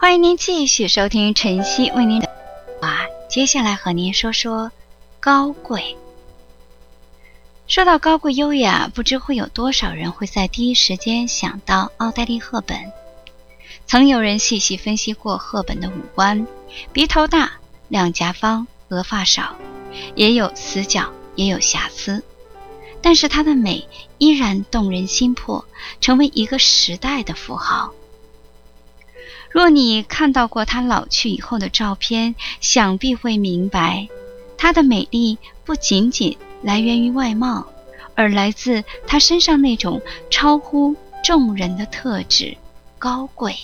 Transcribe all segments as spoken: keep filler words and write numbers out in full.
欢迎您继续收听晨曦为您的啊，接下来和您说说高贵。说到高贵优雅，不知会有多少人会在第一时间想到奥黛丽·赫本。曾有人细细分析过赫本的五官，鼻头大，两颊方，额发少，也有死角，也有瑕疵，但是她的美依然动人心魄，成为一个时代的符号。若你看到过她老去以后的照片，想必会明白，她的美丽不仅仅来源于外貌，而来自她身上那种超乎众人的特质——高贵。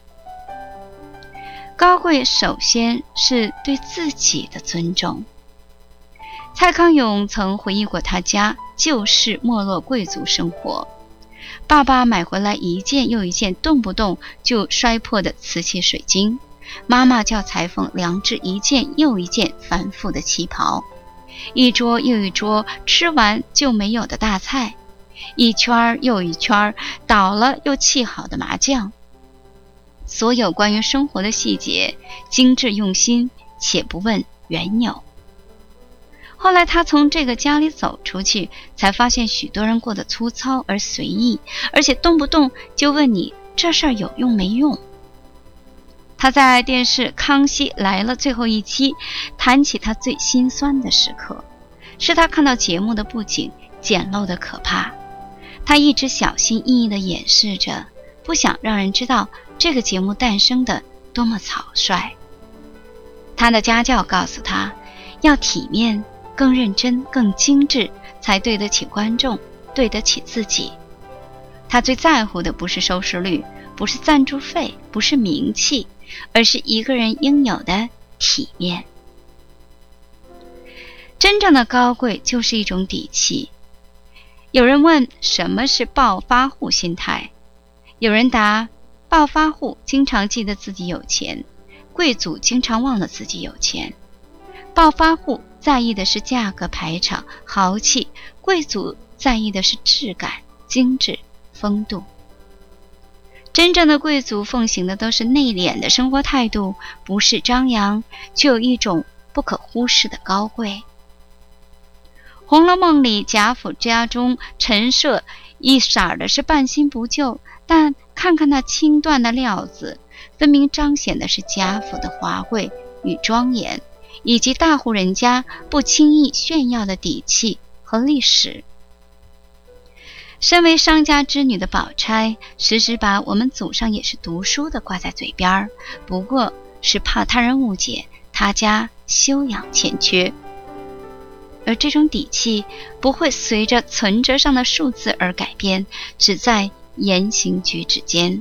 高贵首先是对自己的尊重。蔡康永曾回忆过他家旧式没落贵族生活，爸爸买回来一件又一件动不动就摔破的瓷器水晶，妈妈叫裁缝量制一件又一件繁复的旗袍，一桌又一桌吃完就没有的大菜，一圈又一圈倒了又沏好的麻酱。所有关于生活的细节精致用心，且不问缘由。后来他从这个家里走出去，才发现许多人过得粗糙而随意，而且动不动就问你这事儿有用没用。他在电视《康熙来了》最后一期谈起他最心酸的时刻，是他看到节目的布景简陋的可怕，他一直小心翼翼地掩饰着，不想让人知道这个节目诞生的多么草率。他的家教告诉他，要体面、更认真、更精致，才对得起观众，对得起自己。他最在乎的不是收视率，不是赞助费，不是名气，而是一个人应有的体面。真正的高贵就是一种底气。有人问什么是暴发户心态，有人答，暴发户经常记得自己有钱，贵族经常忘了自己有钱。暴发户在意的是价格排场、豪气，贵族在意的是质感、精致、风度。真正的贵族奉行的都是内敛的生活态度，不是张扬，却有一种不可忽视的高贵。《红楼梦》里贾府家中陈设一色的是半新不旧，但看看那轻断的料子，分明彰显的是贾府的华贵与庄严，以及大户人家不轻易炫耀的底气和历史。身为商家之女的宝钗，时时把我们祖上也是读书的挂在嘴边，不过是怕他人误解他家修养欠缺。而这种底气不会随着存折上的数字而改变，只在言行举止间。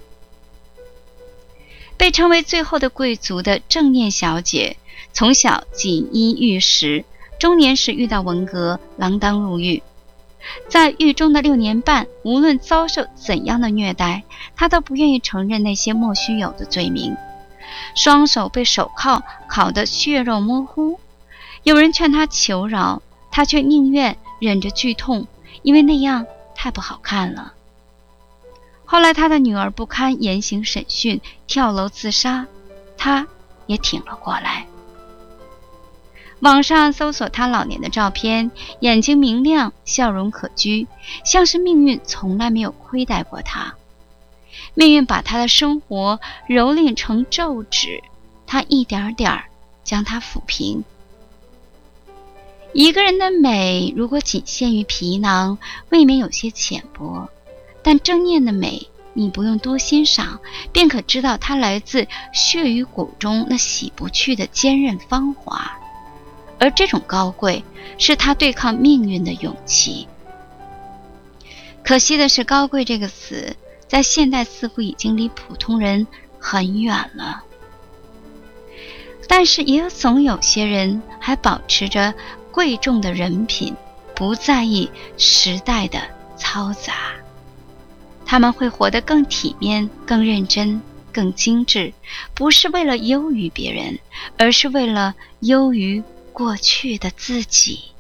被称为最后的贵族的正念小姐，从小锦衣玉食，中年时遇到文革，锒铛入狱。在狱中的六年半，无论遭受怎样的虐待，她都不愿意承认那些莫须有的罪名，双手被手铐铐得血肉模糊。有人劝她求饶，她却宁愿忍着剧痛，因为那样太不好看了。后来她的女儿不堪严刑审讯，跳楼自杀，她也挺了过来。网上搜索她老年的照片，眼睛明亮，笑容可掬，像是命运从来没有亏待过她。命运把她的生活蹂躏成皱纸，她一点点将它抚平。一个人的美如果仅限于皮囊，未免有些浅薄，但正念的美，你不用多欣赏，便可知道它来自血与骨中那洗不去的坚韧芳华。而这种高贵，是他对抗命运的勇气。可惜的是，高贵这个词，在现代似乎已经离普通人很远了。但是也有总有些人还保持着贵重的人品，不在意时代的嘈杂。他们会活得更体面、更认真、更精致，不是为了优于别人，而是为了优于过去的自己。